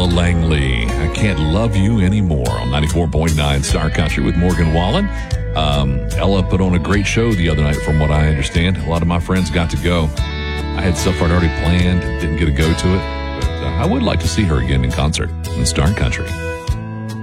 Langley. I Can't Love You Anymore on 94.9 Star Country with Morgan Wallen. Ella put on a great show the other night, from what I understand. A lot of my friends got to go. I had stuff I'd already planned, didn't get to go to it. But I would like to see her again in concert in Star Country.